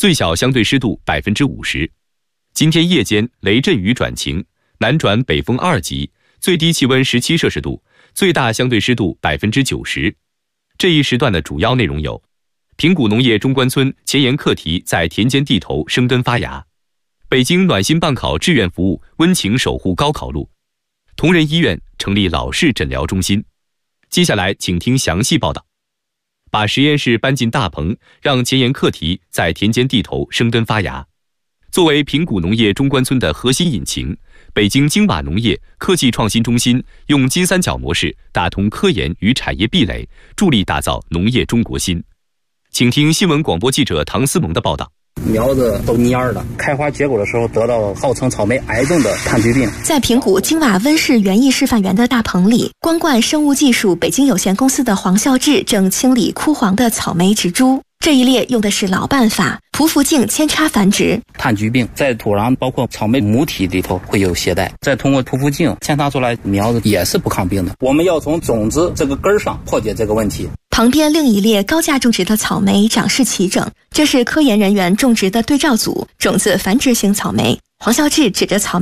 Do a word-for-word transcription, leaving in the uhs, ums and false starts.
最小相对湿度百分之五十。今天夜间雷阵雨转晴，南转北风二级，最低气温十七摄氏度，最大相对湿度百分之九十。这一时段的主要内容有：平谷农业中关村前沿课题在田间地头生根发芽；北京暖心办考志愿服务温情守护高考路；同仁医院成立老式诊疗中心。接下来请听详细报道。把实验室搬进大棚，让前沿课题在田间地头生根发芽。作为平谷农业中关村的核心引擎，北京精瓦农业科技创新中心用金三角模式打通科研与产业壁垒，助力打造农业中国心。请听新闻广播记者唐思萌的报道。 苗子都蔫儿了，开花结果的时候得到号称草莓癌症的炭疽病。 在平谷金瓦温室园艺示范园的大棚里，光冠生物技术北京有限公司的黄孝志正清理枯黄的草莓植株。这一列用的是老办法，匍匐茎扦插繁殖。 炭疽病在土壤包括草莓母体里头会有携带，再通过匍匐茎扦插出来苗子也是不抗病的。我们要从种子这个根上破解这个问题。 旁边另一列高价种植的草莓长势齐整，这是科研人员种植的对照组种子繁殖型草莓。黄孝志指着草莓